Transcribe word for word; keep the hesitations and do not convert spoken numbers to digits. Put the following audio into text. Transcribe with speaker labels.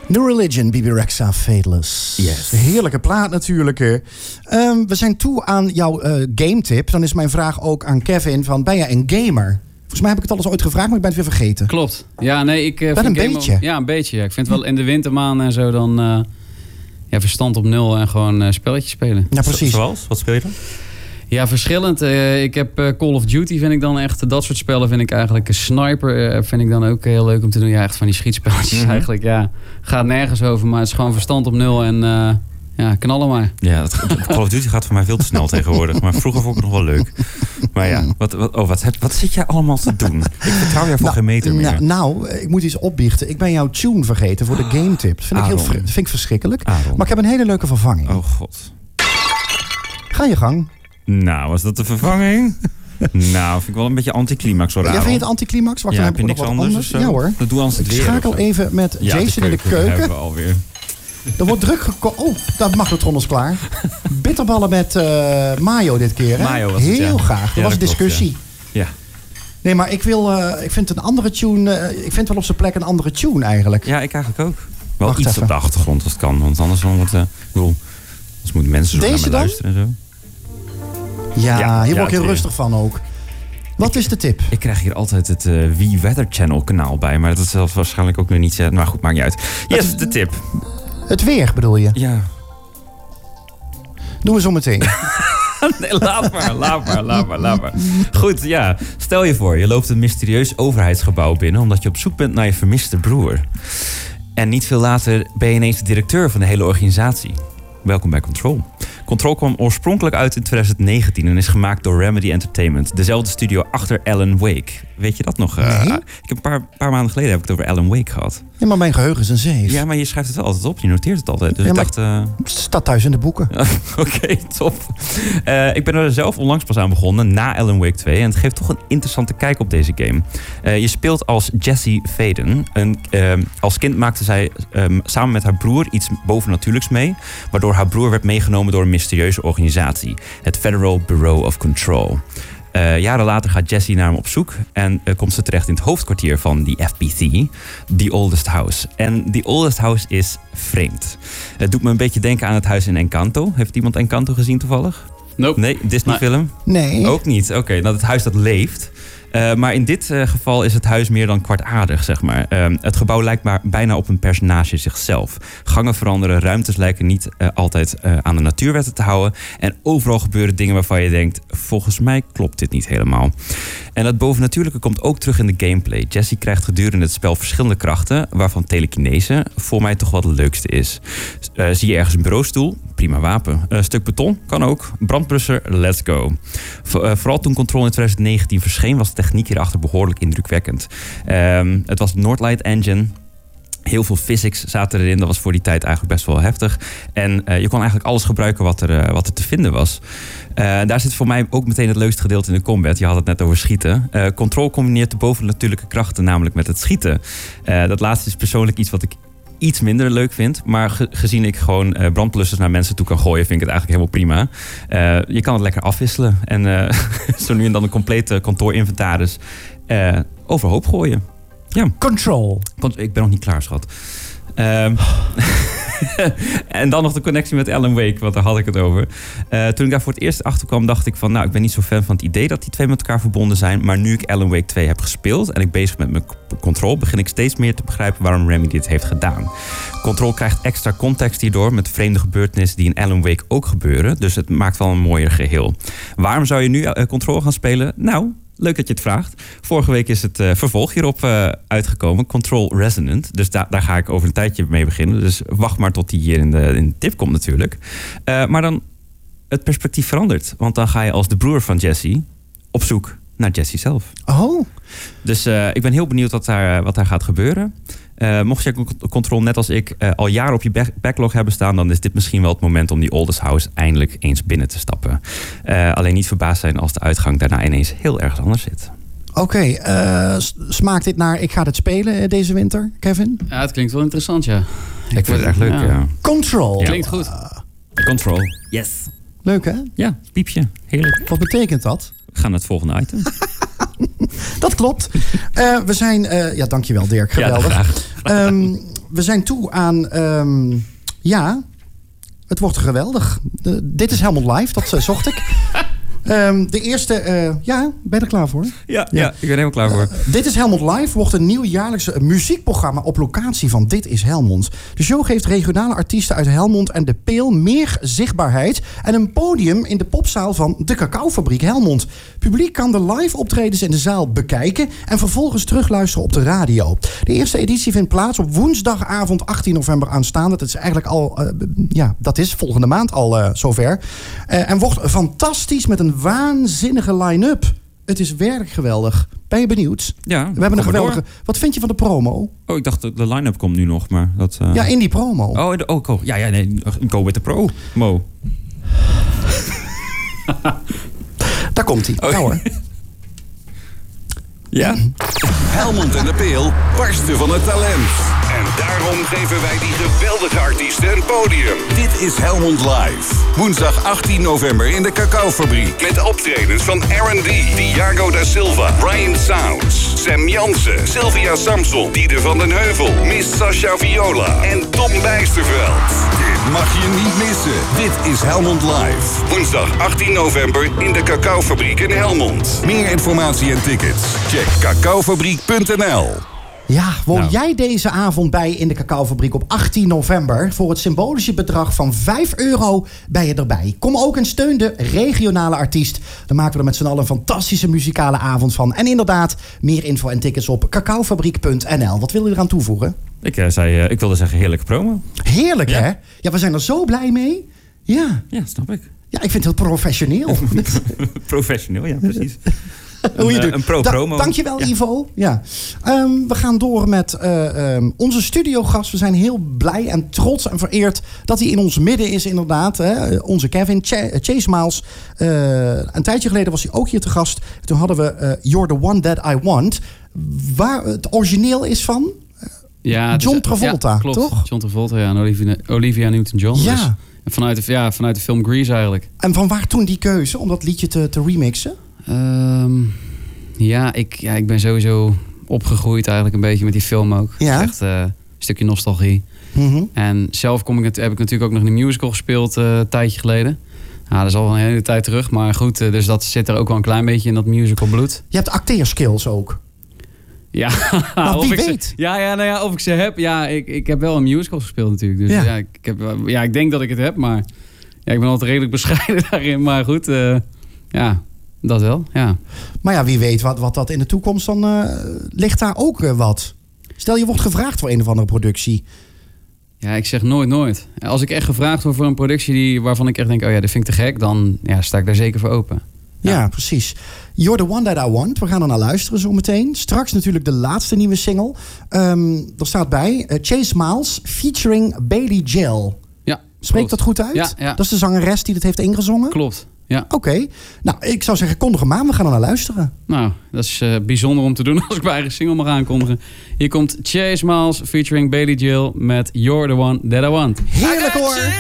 Speaker 1: The Religion, Bebe Rexha, Fateless.
Speaker 2: Yes.
Speaker 1: Heerlijke plaat natuurlijk. Um, we zijn toe aan jouw uh, game tip. Dan is mijn vraag ook aan Kevin van, ben jij een gamer? Volgens mij heb ik het al eens ooit gevraagd, maar ik ben het weer vergeten.
Speaker 3: Klopt. Ja, nee, ik uh,
Speaker 1: ben
Speaker 3: vind
Speaker 1: een
Speaker 3: game
Speaker 1: beetje.
Speaker 3: Ook, ja, een beetje. Ja. Ik vind wel in de wintermaanden en zo dan uh, ja, verstand op nul en gewoon uh, spelletjes spelen.
Speaker 1: Ja, precies.
Speaker 2: Zoals? Wat speel je dan?
Speaker 3: Ja, verschillend. Uh, ik heb uh, Call of Duty vind ik dan echt, dat soort spellen vind ik eigenlijk. Een sniper uh, vind ik dan ook heel leuk om te doen. Ja, echt van die schietspelletjes mm-hmm. eigenlijk. Ja, gaat nergens over, maar het is gewoon verstand op nul en uh, ja, knallen maar.
Speaker 2: Ja, het, Call of Duty gaat voor mij veel te snel tegenwoordig. Maar vroeger vond ik het nog wel leuk. Maar ja, wat, wat, oh, wat, wat zit jij allemaal te doen? Ik vertrouw jou voor nou, geen meter meer.
Speaker 1: Nou, nou, ik moet iets opbiechten. Ik ben jouw tune vergeten voor de game tip. Dat vind ik, heel, vind ik verschrikkelijk. Aaron. Maar ik heb een hele leuke vervanging.
Speaker 2: Oh god.
Speaker 1: Ga je gang.
Speaker 2: Nou, was dat de vervanging? Nou, vind ik wel een beetje anticlimax hoor.
Speaker 1: Ja, vind je het anticlimax? Wacht,
Speaker 2: ja,
Speaker 1: dan
Speaker 2: heb je niks anders? anders?
Speaker 1: Ja hoor.
Speaker 2: Dat doe ons
Speaker 1: ik schakel even met
Speaker 2: ja,
Speaker 1: Jason
Speaker 2: de
Speaker 1: in de keuken.
Speaker 2: Hebben we alweer.
Speaker 1: Er wordt druk gekocht. Oh, dat magnetron is klaar. Bitterballen met uh, mayo dit keer. Hè?
Speaker 2: Mayo was
Speaker 1: heel
Speaker 2: het, ja.
Speaker 1: graag. Er
Speaker 2: ja,
Speaker 1: was een discussie.
Speaker 2: Klopt, ja. ja.
Speaker 1: Nee, maar ik wil. Uh, ik vind een andere tune. Uh, ik vind wel op zijn plek een andere tune eigenlijk.
Speaker 2: Ja, ik eigenlijk ook. Wel
Speaker 1: Wacht
Speaker 2: iets
Speaker 1: even.
Speaker 2: op de achtergrond als het kan, want anders dan wordt. Uh, ik bedoel, anders moeten mensen zo
Speaker 1: Deze
Speaker 2: naar me
Speaker 1: dan?
Speaker 2: luisteren en zo.
Speaker 1: Ja,
Speaker 2: ja
Speaker 1: hier
Speaker 2: ja,
Speaker 1: word ik heel rustig van ook. Wat
Speaker 2: ik,
Speaker 1: is de tip?
Speaker 2: Ik krijg hier altijd het uh, We Weather Channel kanaal bij, maar dat is zelfs waarschijnlijk ook weer niet. Uh, maar goed, maakt niet uit. Yes, het, de tip.
Speaker 1: Het weer bedoel je?
Speaker 2: Ja.
Speaker 1: Doen we zo meteen.
Speaker 2: Nee, laat maar, laat maar, laat maar, laat maar. Goed, ja. Stel je voor, je loopt een mysterieus overheidsgebouw binnen omdat je op zoek bent naar je vermiste broer. En niet veel later ben je ineens de directeur van de hele organisatie. Welkom bij Control. Control kwam oorspronkelijk uit in twintig negentien en is gemaakt door Remedy Entertainment. Dezelfde studio achter Alan Wake. Weet je dat nog? Uh,
Speaker 1: nee.
Speaker 2: Ik heb een paar, paar maanden geleden heb ik het over Alan Wake gehad.
Speaker 1: Ja, maar mijn geheugen is een zeef.
Speaker 2: Ja, maar je schrijft het wel altijd op. Je noteert het altijd. Dus
Speaker 1: ja,
Speaker 2: ik dacht... Uh...
Speaker 1: Het staat thuis in de boeken.
Speaker 2: Oké, okay, top. Uh, ik ben er zelf onlangs pas aan begonnen, na Alan Wake twee. En het geeft toch een interessante kijk op deze game. Uh, je speelt als Jessie Faden. Een, uh, als kind maakte zij um, samen met haar broer iets bovennatuurlijks mee. Waardoor haar broer werd meegenomen door een mysterieuze organisatie. Het Federal Bureau of Control. Uh, jaren later gaat Jessie naar hem op zoek en uh, komt ze terecht in het hoofdkwartier van die F B C, The Oldest House. En The Oldest House is vreemd. Het doet me een beetje denken aan het huis in Encanto. Heeft iemand Encanto gezien toevallig?
Speaker 3: Nope.
Speaker 2: Nee, Disney-film?
Speaker 1: Nee.
Speaker 2: Ook niet. Oké, okay, nou het huis dat leeft. Uh, maar in dit uh, geval is het huis meer dan kwartaardig, zeg maar. Uh, het gebouw lijkt maar bijna op een personage zichzelf. Gangen veranderen, ruimtes lijken niet uh, altijd uh, aan de natuurwetten te houden. En overal gebeuren dingen waarvan je denkt, volgens mij klopt dit niet helemaal. En dat bovennatuurlijke komt ook terug in de gameplay. Jessie krijgt gedurende het spel verschillende krachten, waarvan telekinese voor mij toch wel het leukste is. Uh, zie je ergens een bureaustoel? Prima wapen. Een stuk beton? Kan ook. Brandblusser? Let's go. Vo- uh, vooral toen Control in twintig negentien verscheen, was de techniek hierachter behoorlijk indrukwekkend. Um, het was de Northlight Engine. Heel veel physics zaten erin. Dat was voor die tijd eigenlijk best wel heftig. En uh, je kon eigenlijk alles gebruiken wat er, uh, wat er te vinden was. Uh, daar zit voor mij ook meteen het leukste gedeelte in de combat. Je had het net over schieten. Uh, Control combineert de bovennatuurlijke krachten namelijk met het schieten. Uh, dat laatste is persoonlijk iets wat ik iets minder leuk vind. Maar ge- gezien ik gewoon uh, brandblussers naar mensen toe kan gooien, vind ik het eigenlijk helemaal prima. Uh, je kan het lekker afwisselen. En uh, zo nu en dan een complete kantoorinventaris uh, overhoop gooien. Ja.
Speaker 1: Control.
Speaker 2: Ik ben nog niet klaar, schat. Um, en dan nog de connectie met Alan Wake, want daar had ik het over. Uh, toen ik daar voor het eerst achter kwam, dacht ik van, nou, ik ben niet zo fan van het idee dat die twee met elkaar verbonden zijn. Maar nu ik Alan Wake twee heb gespeeld en ik bezig ben met mijn Control, begin ik steeds meer te begrijpen waarom Remedy dit heeft gedaan. Control krijgt extra context hierdoor met vreemde gebeurtenissen die in Alan Wake ook gebeuren. Dus het maakt wel een mooier geheel. Waarom zou je nu uh, Control gaan spelen? Nou, leuk dat je het vraagt. Vorige week is het uh, vervolg hierop uh, uitgekomen. Control Resonant. Dus da- daar ga ik over een tijdje mee beginnen. Dus wacht maar tot die hier in de, in de tip komt natuurlijk. Uh, maar dan, het perspectief verandert. Want dan ga je als de broer van Jessie op zoek naar Jessie zelf.
Speaker 1: Oh.
Speaker 2: Dus uh, ik ben heel benieuwd wat daar, wat daar gaat gebeuren. Uh, mocht je Control net als ik uh, al jaren op je back- backlog hebben staan, dan is dit misschien wel het moment om die Oldest House eindelijk eens binnen te stappen. Uh, alleen niet verbaasd zijn als de uitgang daarna ineens heel erg anders zit.
Speaker 1: Oké, okay, uh, smaakt dit naar ik ga dit spelen deze winter, Kevin?
Speaker 3: Ja, het klinkt wel interessant, ja.
Speaker 2: Ik, ik vind het echt leuk, ja. ja.
Speaker 1: Control.
Speaker 3: Ja. Klinkt goed.
Speaker 1: Uh,
Speaker 2: Control, yes.
Speaker 1: Leuk, hè?
Speaker 2: Ja, piepje. Heerlijk.
Speaker 1: Wat betekent dat?
Speaker 2: We gaan naar het volgende item.
Speaker 1: Dat klopt. Uh, we zijn... Uh, ja, dankjewel Dirk. Geweldig.
Speaker 2: Ja, graag.
Speaker 1: Um, we zijn toe aan... Um, ja, het wordt geweldig. De, dit is Helmond Live, dat uh, zocht ik. Um, de eerste... Uh, ja, ben je er klaar voor?
Speaker 2: Ja, ja. ja ik ben helemaal klaar voor.
Speaker 1: Uh, dit is Helmond Live wordt een nieuw jaarlijkse muziekprogramma op locatie van Dit is Helmond. De show geeft regionale artiesten uit Helmond en de Peel meer zichtbaarheid en een podium in de popzaal van de Cacaofabriek Helmond. Publiek kan de live optredens in de zaal bekijken en vervolgens terugluisteren op de radio. De eerste editie vindt plaats op woensdagavond achttien november aanstaande. Dat is eigenlijk al, uh, ja, dat is volgende maand al uh, zover. Uh, en wordt fantastisch met een waanzinnige line-up. Het is werkelijk geweldig. Ben je benieuwd?
Speaker 2: Ja.
Speaker 1: We hebben een geweldige... Wat vind je van de promo?
Speaker 2: Oh, ik dacht de line-up komt nu nog, maar dat... Uh...
Speaker 1: Ja, in die promo.
Speaker 2: Oh, de, oh, go. Ja, ja, nee. Go with the pro. Mo.
Speaker 1: Daar komt hij.
Speaker 2: Oh.
Speaker 1: Ja hoor.
Speaker 2: Ja.
Speaker 4: Helmond en de Peel barsten van het talent. En daarom geven wij die geweldige artiesten een podium. Dit is Helmond Live. Woensdag achttien november in de Cacaofabriek. Met optredens van Aaron D, Thiago da Silva, Brian Sounds, Sam Jansen, Sylvia Samson, Diede van den Heuvel, Miss Sasha Viola en Tom Bijsterveld. Dit mag je niet missen. Dit is Helmond Live. Woensdag achttien november in de Cacaofabriek in Helmond. Meer informatie en tickets. Check cacaofabriek punt n l.
Speaker 1: Ja, woon
Speaker 2: nou.
Speaker 1: jij deze avond bij in de Cacaofabriek op achttien november? Voor het symbolische bedrag van vijf euro ben je erbij. Kom ook en steun de regionale artiest. Dan maken we er met z'n allen een fantastische muzikale avond van. En inderdaad, meer info en tickets op cacaofabriek punt n l. Wat wil je eraan toevoegen?
Speaker 2: Ik, uh, zei, uh, ik wilde zeggen heerlijke promo.
Speaker 1: Heerlijk,
Speaker 2: Ja.
Speaker 1: hè? Ja, we zijn er zo blij mee. Ja,
Speaker 2: Ja, snap ik.
Speaker 1: ja ik vind het heel professioneel.
Speaker 2: Professioneel, ja, precies.
Speaker 1: Hoe je
Speaker 2: Een,
Speaker 1: doet.
Speaker 2: een pro-promo.
Speaker 1: Da- dankjewel,
Speaker 2: Ja.
Speaker 1: Ivo. Ja. Um, we gaan door met uh, um, onze studiogast. We zijn heel blij en trots en vereerd dat hij in ons midden is, inderdaad. Hè. Onze Kevin, Ch- Chase Miles. Uh, een tijdje geleden was hij ook hier te gast. Toen hadden we uh, You're the One That I Want. Waar het origineel is van
Speaker 3: Ja, het
Speaker 1: John
Speaker 3: is-
Speaker 1: Travolta,
Speaker 3: ja, klopt.
Speaker 1: toch?
Speaker 3: John Travolta, ja, en Olivia, Olivia Newton-John.
Speaker 1: Ja.
Speaker 3: Dus, en vanuit, de, ja, vanuit de film Grease eigenlijk.
Speaker 1: En van waar toen die keuze om dat liedje te, te remixen?
Speaker 3: Um, ja, ik, ja, ik ben sowieso opgegroeid eigenlijk een beetje met die film ook.
Speaker 1: Ja.
Speaker 3: Het is echt uh, een stukje nostalgie.
Speaker 1: Mm-hmm.
Speaker 3: En zelf kom ik, het- heb ik natuurlijk ook nog een musical gespeeld uh, een tijdje geleden. Ja, dat is al een hele tijd terug. Maar goed, uh, dus dat zit er ook wel een klein beetje in dat musical bloed.
Speaker 1: Je hebt acteerskills ook.
Speaker 3: Ja,
Speaker 1: Nou,
Speaker 3: of
Speaker 1: wie
Speaker 3: ik ze-
Speaker 1: weet.
Speaker 3: ja, ja, nou ja, of ik ze heb. Ja, ik, ik heb wel een musical gespeeld natuurlijk. Dus
Speaker 1: Ja.
Speaker 3: ja, ik, heb, wel- ja, ik denk dat ik het heb. Maar ja, ik ben altijd redelijk bescheiden daarin. Maar goed, uh, ja, dat wel, ja.
Speaker 1: Maar ja, wie weet wat, wat dat in de toekomst dan uh, ligt daar ook uh, wat. Stel je wordt gevraagd voor een of andere productie.
Speaker 3: Ja, ik zeg nooit nooit. Als ik echt gevraagd word voor een productie die, waarvan ik echt denk... oh ja, dat vind ik te gek, dan ja, sta ik daar zeker voor open.
Speaker 1: Ja.
Speaker 3: Ja.
Speaker 1: precies. You're the One That I Want. We gaan er naar luisteren zo meteen. Straks natuurlijk de laatste nieuwe single. Um, er staat bij uh, Chase Miles featuring Bailey Jill.
Speaker 3: Ja,
Speaker 1: Spreekt
Speaker 3: klopt.
Speaker 1: dat goed uit?
Speaker 3: Ja, ja.
Speaker 1: Dat is de zangeres die dat heeft ingezongen?
Speaker 3: Klopt, ja.
Speaker 1: Oké. Okay. Nou, ik zou zeggen, kondig hem aan. We gaan er naar luisteren.
Speaker 3: Nou, dat is uh, bijzonder om te doen als ik mijn eigen single mag aankondigen. Hier komt Chase Miles featuring Bailey Jill met You're the One That I Want.
Speaker 1: Heerlijk hoor!